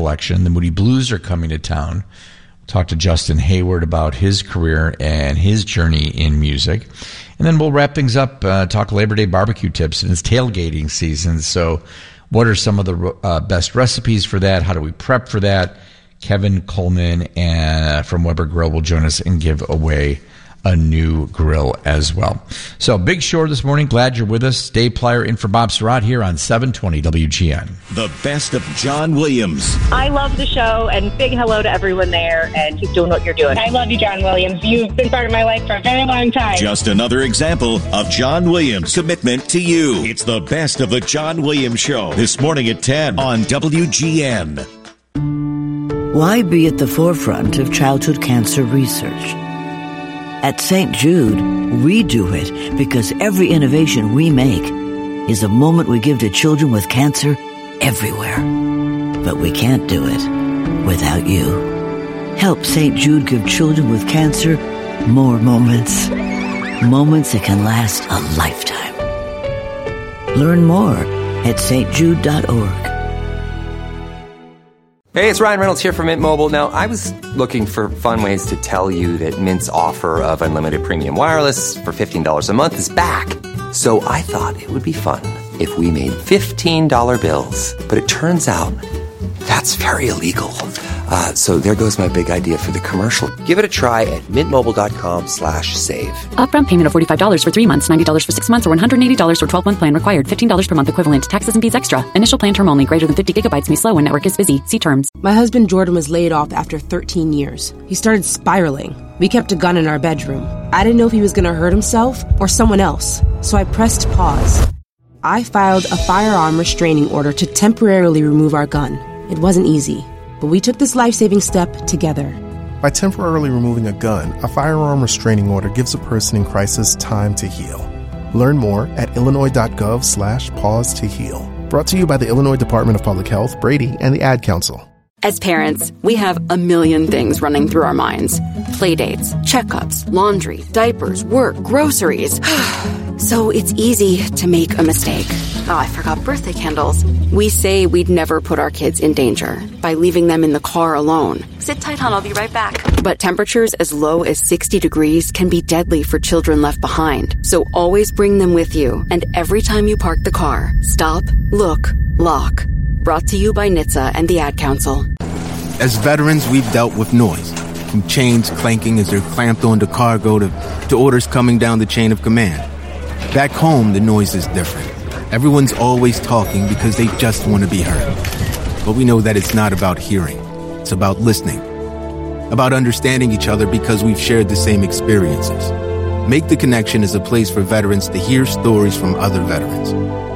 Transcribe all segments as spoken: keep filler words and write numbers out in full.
collection. The Moody Blues are coming to town. We'll talk to Justin Hayward about his career and his journey in music. And then we'll wrap things up, uh, talk Labor Day barbecue tips, and it's tailgating season. So what are some of the uh, best recipes for that? How do we prep for that? Kevin Coleman and, uh, from Weber Grill will join us and give away a new grill as well. So, big show this morning. Glad you're with us. Dave Plyer in for Bob Surratt here on seven twenty W G N. The best of John Williams. I love the show, and big hello to everyone there, and keep doing what you're doing. I love you, John Williams. You've been part of my life for a very long time. Just another example of John Williams' commitment to you. It's the best of the John Williams Show this morning at ten on W G N. Why be at the forefront of childhood cancer research? At Saint Jude, we do it because every innovation we make is a moment we give to children with cancer everywhere. But we can't do it without you. Help Saint Jude give children with cancer more moments. Moments that can last a lifetime. Learn more at s t jude dot org. Hey, it's Ryan Reynolds here from Mint Mobile. Now, I was looking for fun ways to tell you that Mint's offer of unlimited premium wireless for fifteen dollars a month is back. So I thought it would be fun if we made fifteen dollar bills. But it turns out that's very illegal. Uh, so there goes my big idea for the commercial. Give it a try at mintmobile.com slash save. Upfront payment of forty-five dollars for three months, ninety dollars for six months, or one hundred eighty dollars for twelve-month plan required. fifteen dollars per month equivalent. Taxes and fees extra. Initial plan term only. Greater than fifty gigabytes may slow when network is busy. See terms. My husband Jordan was laid off after thirteen years. He started spiraling. We kept a gun in our bedroom. I didn't know if he was going to hurt himself or someone else, so I pressed pause. I filed a firearm restraining order to temporarily remove our gun. It wasn't easy, but we took this life-saving step together. By temporarily removing a gun, a firearm restraining order gives a person in crisis time to heal. Learn more at illinois.gov slash pause to heal. Brought to you by the Illinois Department of Public Health, Brady, and the Ad Council. As parents, we have a million things running through our minds. Playdates, checkups, laundry, diapers, work, groceries. So it's easy to make a mistake. Oh, I forgot birthday candles. We say we'd never put our kids in danger by leaving them in the car alone. Sit tight, hon. I'll be right back. But temperatures as low as sixty degrees can be deadly for children left behind. So always bring them with you. And every time you park the car, stop, look, lock. Brought to you by N H T S A and the Ad Council. As veterans, we've dealt with noise. From chains clanking as they're clamped onto cargo to, to orders coming down the chain of command. Back home, the noise is different. Everyone's always talking because they just want to be heard. But we know that it's not about hearing. It's about listening. About understanding each other because we've shared the same experiences. Make the Connection is a place for veterans to hear stories from other veterans.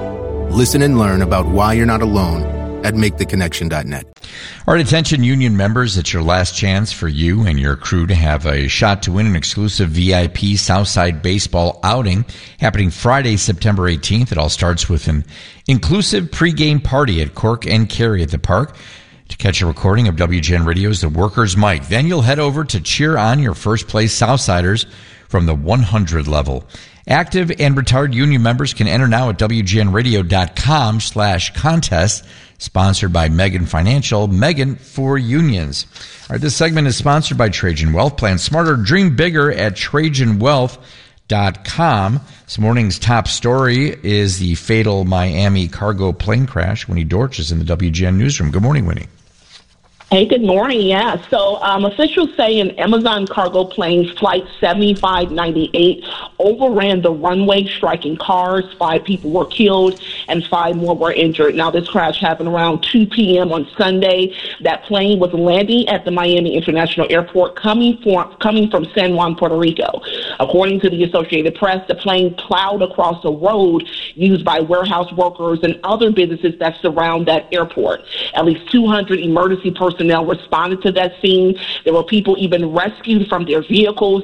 Listen and learn about why you're not alone at make the connection dot net. All right, attention union members, it's your last chance for you and your crew to have a shot to win an exclusive V I P Southside baseball outing happening Friday, September eighteenth. It all starts with an inclusive pregame party at Cork and Carey at the park. To catch a recording of W G N Radio's The Workers' Mic. Then you'll head over to cheer on your first place Southsiders from the one hundred level. Active and retired union members can enter now at W G N radio dot com slash contest. Sponsored by Megan Financial, Megan for Unions. All right, this segment is sponsored by Trajan Wealth. Plan smarter, dream bigger at Trajan Wealth dot com. This morning's top story is the fatal Miami cargo plane crash. Winnie Dortch is in the W G N newsroom. Good morning, Winnie. Hey, good morning. Yeah, so um, officials say an Amazon cargo plane, Flight seventy-five ninety-eight, overran the runway, striking cars. Five people were killed and five more were injured. Now, this crash happened around two p.m. on Sunday. That plane was landing at the Miami International Airport coming from, coming from San Juan, Puerto Rico. According to the Associated Press, the plane plowed across a road used by warehouse workers and other businesses that surround that airport. At least two hundred emergency personnel responded to that scene. There were people even rescued from their vehicles.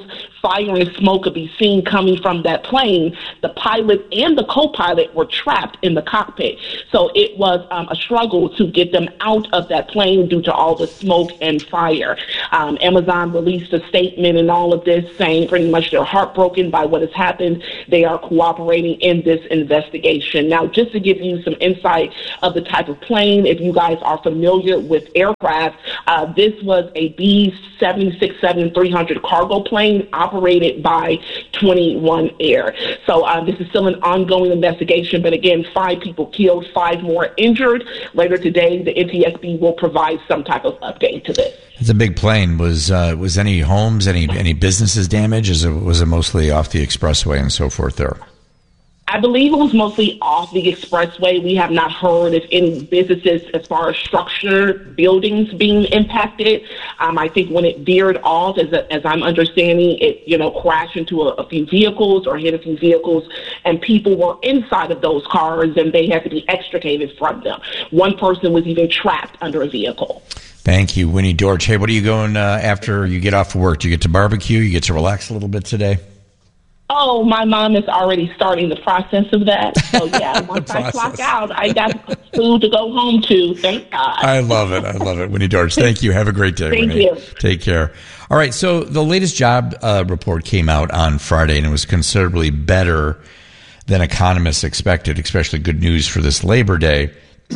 fire and smoke could be seen coming from that plane, the pilot and the co-pilot were trapped in the cockpit. So it was um, a struggle to get them out of that plane due to all the smoke and fire. Um, Amazon released a statement in all of this saying pretty much they're heartbroken by what has happened. They are cooperating in this investigation. Now, just to give you some insight of the type of plane, if you guys are familiar with aircraft, uh, this was a B seven sixty-seven three hundred cargo plane operated by twenty-one Air. So uh, this is still an ongoing investigation, but again, five people killed, five more injured. Later today, the N T S B will provide some type of update to this. It's a big plane. Was uh, was any homes, any any businesses damaged? Is it, was it mostly off the expressway and so forth there? I believe it was mostly off the expressway. We have not heard of any businesses as far as structured buildings being impacted. Um, I think when it veered off, as, a, as I'm understanding, it you know crashed into a, a few vehicles or hit a few vehicles, and people were inside of those cars, and they had to be extricated from them. One person was even trapped under a vehicle. Thank you, Winnie Dorch. Hey, what are you going uh, after you get off of work? Do you get to barbecue? You get to relax a little bit today? Oh, my mom is already starting the process of that. So, yeah, once I clock out, I got food to go home to. Thank God. I love it. I love it. Winnie Dorch, thank you. Have a great day, Thank Winnie. you. Take care. All right, so the latest job uh, report came out on Friday, and it was considerably better than economists expected, especially good news for this Labor Day.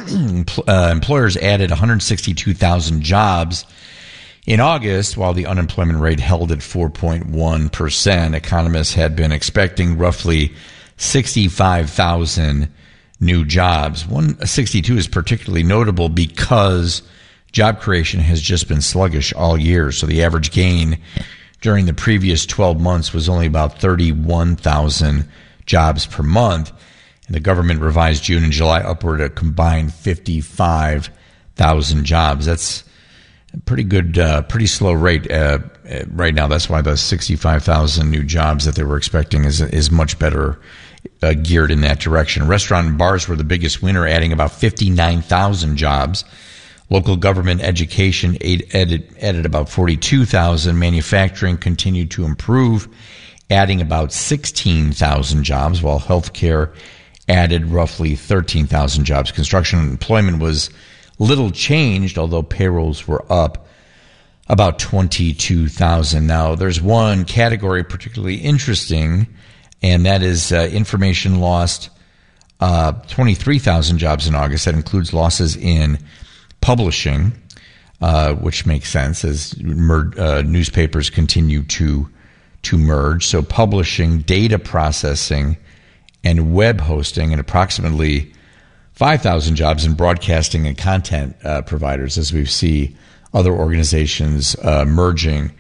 uh, employers added one hundred sixty-two thousand jobs in August, while the unemployment rate held at four point one percent. Economists had been expecting roughly sixty-five thousand new jobs. one sixty-two is particularly notable because job creation has just been sluggish all year. So the average gain during the previous twelve months was only about thirty-one thousand jobs per month. And the government revised June and July upward a combined fifty-five thousand jobs. That's a pretty good, uh, pretty slow rate uh, right now. That's why the sixty-five thousand new jobs that they were expecting is is much better uh, geared in that direction. Restaurant and bars were the biggest winner, adding about fifty-nine thousand jobs. Local government education added, added about forty-two thousand. Manufacturing continued to improve, adding about sixteen thousand jobs, while healthcare added roughly thirteen thousand jobs. Construction employment was little changed, although payrolls were up about twenty-two thousand. Now, there's one category particularly interesting, and that is uh, information lost uh, twenty-three thousand jobs in August. That includes losses in publishing, uh, which makes sense as mer- uh, newspapers continue to to merge. So publishing, data processing, and web hosting, and approximately five thousand jobs in broadcasting and content uh, providers as we see other organizations uh, merging,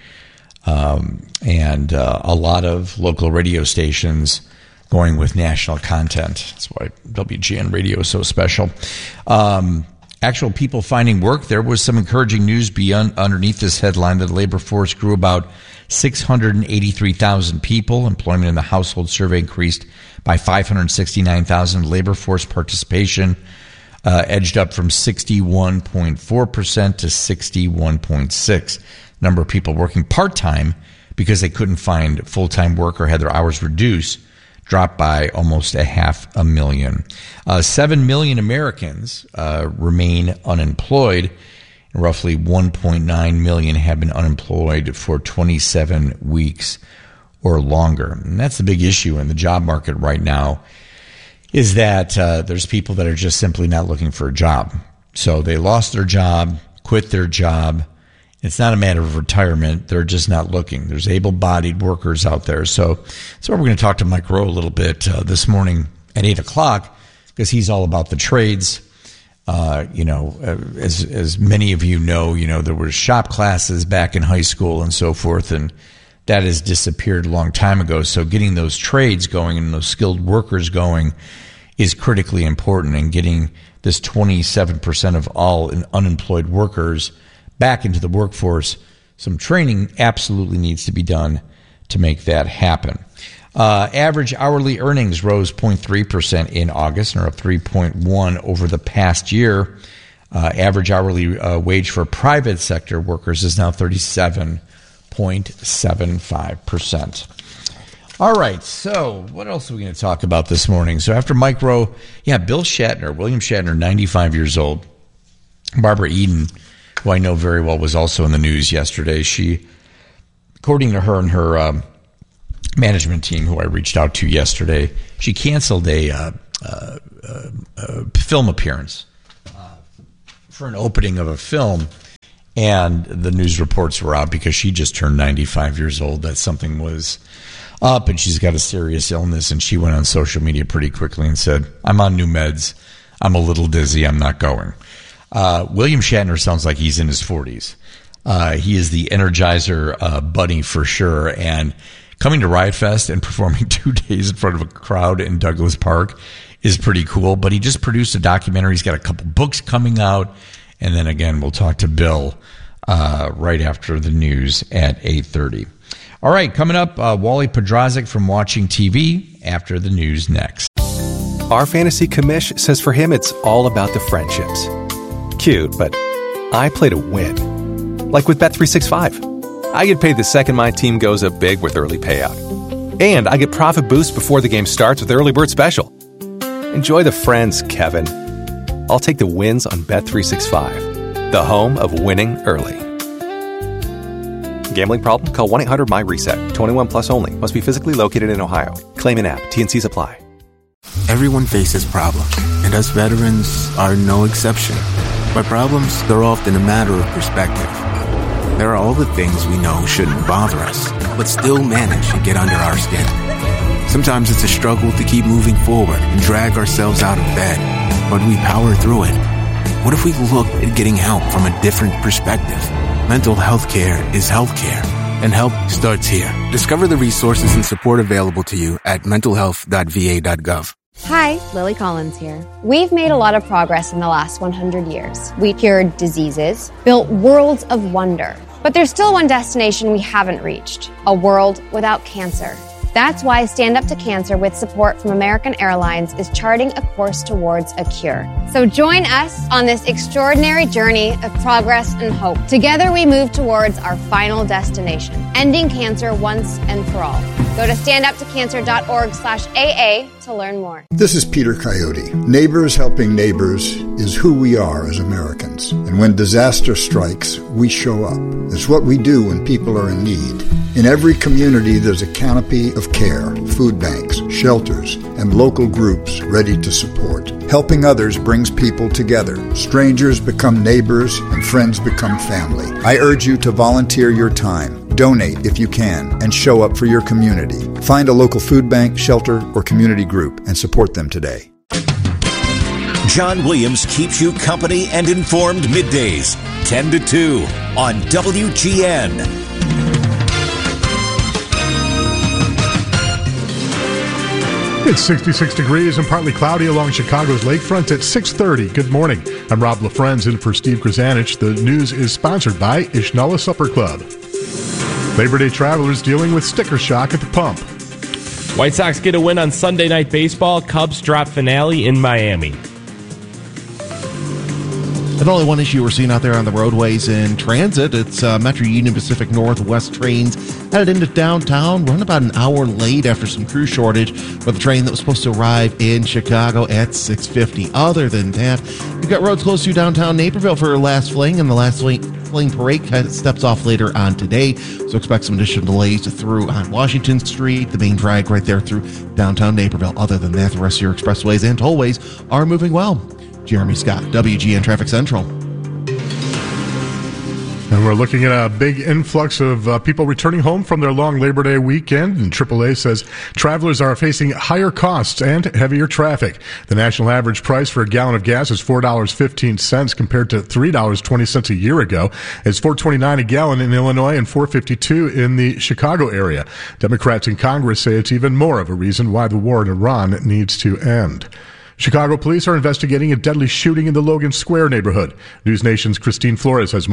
um, and uh, a lot of local radio stations going with national content. That's why W G N Radio is so special. Um, actual people finding work, there was some encouraging news beyond underneath this headline that the labor force grew about six hundred eighty-three thousand people. Employment in the household survey increased by five hundred sixty-nine thousand. Labor force participation uh, edged up from sixty-one point four percent to sixty-one point six percent. Number of people working part-time because they couldn't find full-time work or had their hours reduced dropped by almost a half a million. Uh, Seven million Americans uh, remain unemployed. Roughly one point nine million have been unemployed for twenty-seven weeks or longer. And that's the big issue in the job market right now, is that uh, there's people that are just simply not looking for a job. So they lost their job, quit their job. It's not a matter of retirement. They're just not looking. There's able-bodied workers out there. So that's why we're going to talk to Mike Rowe a little bit uh, this morning at eight o'clock, because he's all about the trades. Uh, you know, as as many of you know, you know, there were shop classes back in high school and so forth, and that has disappeared a long time ago. So getting those trades going and those skilled workers going is critically important, and getting this twenty-seven percent of all unemployed workers back into the workforce. Some training absolutely needs to be done to make that happen. Uh, average hourly earnings rose zero point three percent in August and are up three point one percent over the past year. Uh, average hourly uh, wage for private sector workers is now thirty-seven point seven five percent. All right, so what else are we going to talk about this morning? So after Mike Rowe, yeah, Bill Shatner, William Shatner, ninety-five years old. Barbara Eden, who I know very well, was also in the news yesterday. She, according to her and her um, management team, who I reached out to yesterday, she canceled a uh, uh, uh, uh, film appearance uh, for an opening of a film. And the news reports were out because she just turned ninety-five years old, that something was up and she's got a serious illness. And she went on social media pretty quickly and said, I'm on new meds. I'm a little dizzy. I'm not going. Uh, William Shatner sounds like he's in his forties. Uh, he is the Energizer uh, bunny for sure. And coming to Riot Fest and performing two days in front of a crowd in Douglas Park is pretty cool. But he just produced a documentary. He's got a couple books coming out. And then again, we'll talk to Bill uh, right after the news at eight thirty. All right, coming up, uh, Wally Podrazik from Watching T V after the news next. Our fantasy commish says for him it's all about the friendships. Cute, but I play to win. Like with Bet three sixty-five. I get paid the second my team goes up big with early payout. And I get profit boost before the game starts with Early Bird Special. Enjoy the friends, Kevin. I'll take the wins on Bet three sixty-five, the home of winning early. Gambling problem? Call one eight hundred M Y reset. twenty-one plus only. Must be physically located in Ohio. Claim in app. T and C's apply. Everyone faces problems, and us veterans are no exception. But problems, they're often a matter of perspective. There are all the things we know shouldn't bother us, but still manage to get under our skin. Sometimes it's a struggle to keep moving forward and drag ourselves out of bed, but we power through it. What if we looked at getting help from a different perspective? Mental health care is health care, and help starts here. Discover the resources and support available to you at mental health dot v a dot gov. Hi, Lily Collins here. We've made a lot of progress in the last one hundred years. We cured diseases, built worlds of wonder. But there's still one destination we haven't reached, a world without cancer. That's why Stand Up to Cancer, with support from American Airlines, is charting a course towards a cure. So join us on this extraordinary journey of progress and hope. Together we move towards our final destination, ending cancer once and for all. Go to stand up to cancer dot org slash A A to learn more. This is Peter Coyote. Neighbors helping neighbors is who we are as Americans. And when disaster strikes, we show up. It's what we do when people are in need. In every community, there's a canopy of care, food banks, shelters, and local groups ready to support. Helping others brings people together. Strangers become neighbors, and friends become family. I urge you to volunteer your time. Donate if you can, and show up for your community. Find a local food bank, shelter, or community group and support them today. John Williams keeps you company and informed middays, ten to two on W G N. It's sixty-six degrees and partly cloudy along Chicago's lakefront at six thirty. Good morning. I'm Rob LaFrenz in for Steve Krasanich. The news is sponsored by Ishnala Supper Club. Labor Day travelers dealing with sticker shock at the pump. White Sox get a win on Sunday Night Baseball. Cubs drop finale in Miami. And only one issue we're seeing out there on the roadways in transit. It's uh, Metro Union Pacific Northwest trains headed into downtown. Run about an hour late after some crew shortage for the train that was supposed to arrive in Chicago at six fifty. Other than that, you've got roads close to downtown Naperville for Last Fling, and the Last Fling parade steps off later on today. So expect some additional delays through on Washington Street, the main drag right there through downtown Naperville. Other than that, the rest of your expressways and tollways are moving well. Jeremy Scott, W G N Traffic Central. And we're looking at a big influx of uh, people returning home from their long Labor Day weekend. And triple A says travelers are facing higher costs and heavier traffic. The national average price for a gallon of gas is four dollars and fifteen cents compared to three dollars and twenty cents a year ago. It's four dollars and twenty-nine cents a gallon in Illinois and four dollars and fifty-two cents in the Chicago area. Democrats in Congress say it's even more of a reason why the war in Iran needs to end. Chicago police are investigating a deadly shooting in the Logan Square neighborhood. News Nation's Christine Flores has more.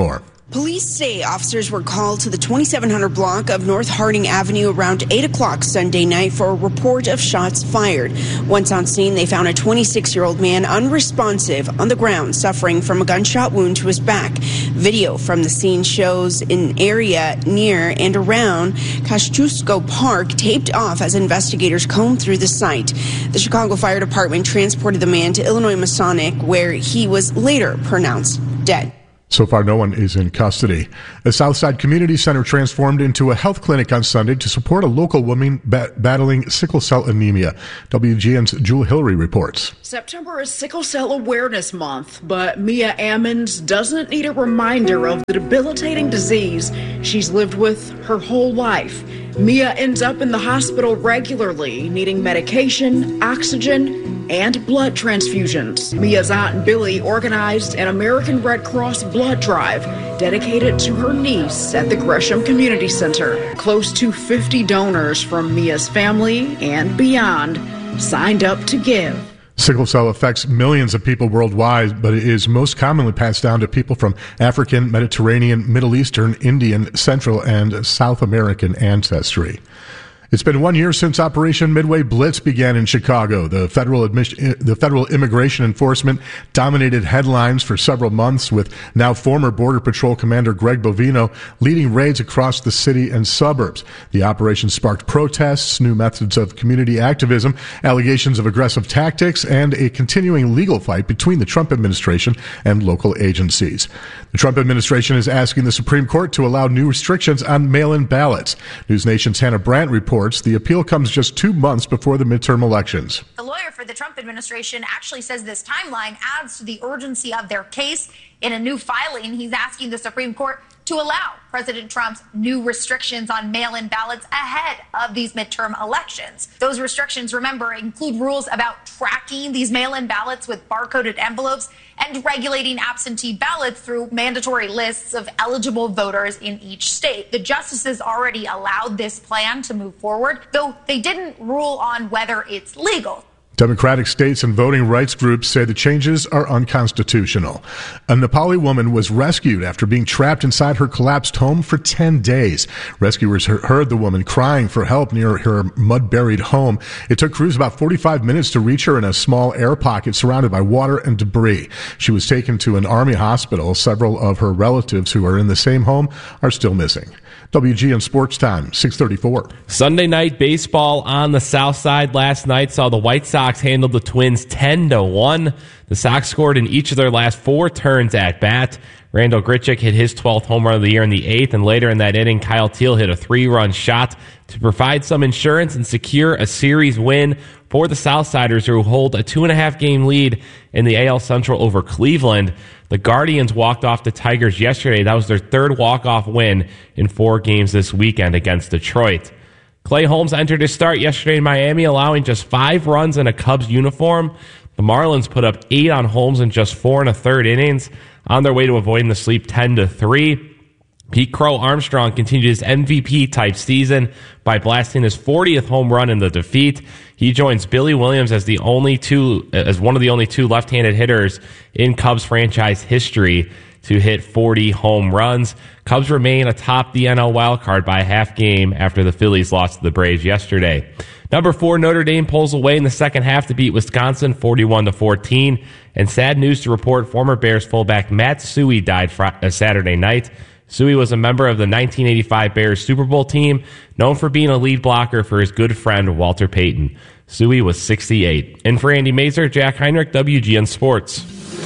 Police say officers were called to the twenty-seven hundred block of North Harding Avenue around eight o'clock Sunday night for a report of shots fired. Once on scene, they found a twenty-six-year-old man unresponsive on the ground, suffering from a gunshot wound to his back. Video from the scene shows an area near and around Kosciuszko Park taped off as investigators combed through the site. The Chicago Fire Department transported the man to Illinois Masonic, where he was later pronounced dead. So far, no one is in custody. A Southside Community Center transformed into a health clinic on Sunday to support a local woman bat- battling sickle cell anemia. W G N's Jewel Hillary reports. September is Sickle Cell Awareness Month, but Mia Ammons doesn't need a reminder of the debilitating disease she's lived with her whole life. Mia ends up in the hospital regularly, needing medication, oxygen, and blood transfusions. Mia's aunt Billy organized an American Red Cross blood drive dedicated to her niece at the Gresham Community Center. Close to fifty donors from Mia's family and beyond signed up to give. Sickle cell affects millions of people worldwide, but it is most commonly passed down to people from African, Mediterranean, Middle Eastern, Indian, Central, and South American ancestry. It's been one year since Operation Midway Blitz began in Chicago. The federal admission, the federal immigration enforcement dominated headlines for several months, with now former Border Patrol Commander Greg Bovino leading raids across the city and suburbs. The operation sparked protests, new methods of community activism, allegations of aggressive tactics, and a continuing legal fight between the Trump administration and local agencies. The Trump administration is asking the Supreme Court to allow new restrictions on mail-in ballots. News Nation's Hannah Brandt reports the appeal comes just two months before the midterm elections. The lawyer for the Trump administration actually says this timeline adds to the urgency of their case. In a new filing, he's asking the Supreme Court to allow President Trump's new restrictions on mail-in ballots ahead of these midterm elections. Those restrictions, remember, include rules about tracking these mail-in ballots with barcoded envelopes and regulating absentee ballots through mandatory lists of eligible voters in each state. The justices already allowed this plan to move forward, though they didn't rule on whether it's legal. Democratic states and voting rights groups say the changes are unconstitutional. A Nepali woman was rescued after being trapped inside her collapsed home for ten days. Rescuers heard the woman crying for help near her mud-buried home. It took crews about forty-five minutes to reach her in a small air pocket surrounded by water and debris. She was taken to an army hospital. Several of her relatives who are in the same home are still missing. W G N Sports Time, six thirty-four. Sunday night baseball on the South Side last night saw the White Sox handle the Twins ten to one. The Sox scored in each of their last four turns at bat. Randall Grichuk hit his twelfth home run of the year in the eighth, and later in that inning, Kyle Teel hit a three-run shot to provide some insurance and secure a series win for the Southsiders, who hold a two-and-a-half game lead in the A L Central over Cleveland. The Guardians walked off the Tigers yesterday. That was their third walk-off win in four games this weekend against Detroit. Clay Holmes entered his start yesterday in Miami, allowing just five runs in a Cubs uniform. The Marlins put up eight on Holmes in just four and a third innings, on their way to avoiding the sweep ten to three. Pete Crow Armstrong continued his M V P-type season by blasting his fortieth home run in the defeat. He joins Billy Williams as the only two, as one of the only two left-handed hitters in Cubs franchise history to hit forty home runs. Cubs remain atop the N L wildcard by a half game after the Phillies lost to the Braves yesterday. Number four, Notre Dame pulls away in the second half to beat Wisconsin forty-one to fourteen. And sad news to report, former Bears fullback Matt Suhey died Friday, uh, Saturday night. Suhey was a member of the nineteen eighty-five Bears Super Bowl team, known for being a lead blocker for his good friend Walter Payton. Suhey was sixty-eight. And for Andy Mazer, Jack Heinrich, W G N Sports.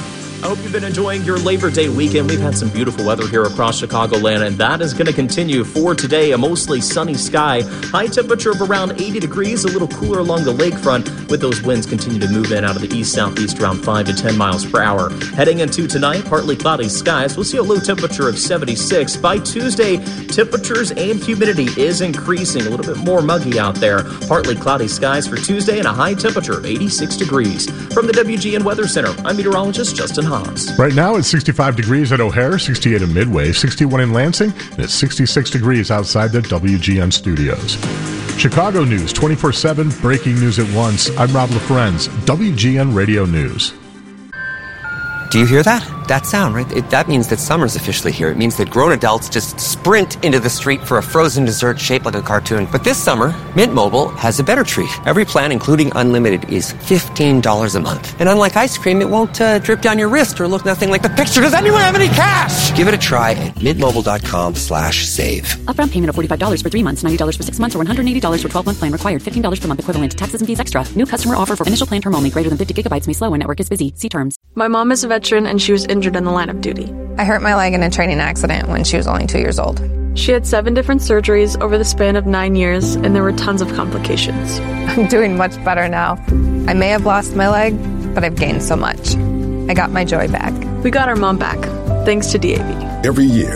I hope you've been enjoying your Labor Day weekend. We've had some beautiful weather here across Chicagoland, and that is going to continue for today. A mostly sunny sky, high temperature of around eighty degrees, a little cooler along the lakefront, with those winds continue to move in out of the east-southeast around five to ten miles per hour. Heading into tonight, partly cloudy skies. We'll see a low temperature of seventy-six. By Tuesday, temperatures and humidity is increasing. A little bit more muggy out there. Partly cloudy skies for Tuesday and a high temperature of eighty-six degrees. From the W G N Weather Center, I'm meteorologist Justin Hobbs. Right now it's sixty-five degrees at O'Hare, sixty-eight in Midway, sixty-one in Lansing, and it's sixty-six degrees outside the W G N studios. Chicago News, twenty-four seven, breaking news at once. I'm Rob LaFrenz, W G N Radio News. Do you hear that? that sound, right? It, that means that summer's officially here. It means that grown adults just sprint into the street for a frozen dessert shaped like a cartoon. But this summer, Mint Mobile has a better treat. Every plan, including unlimited, is fifteen dollars a month. And unlike ice cream, it won't uh, drip down your wrist or look nothing like the picture. Does anyone have any cash? Give it a try at mintmobile.com slash save. Upfront payment of forty-five dollars for three months, ninety dollars for six months, or one hundred eighty dollars for twelve-month plan required. fifteen dollars per month equivalent. Taxes and fees extra. New customer offer for initial plan term only. Greater than fifty gigabytes may slow when network is busy. See terms. My mom is a veteran and she was injured in the line of duty. I hurt my leg in a training accident when she was only two years old. She had seven different surgeries over the span of nine years, and there were tons of complications. I'm doing much better now. I may have lost my leg, but I've gained so much. I got my joy back. We got our mom back, thanks to D A V. Every year,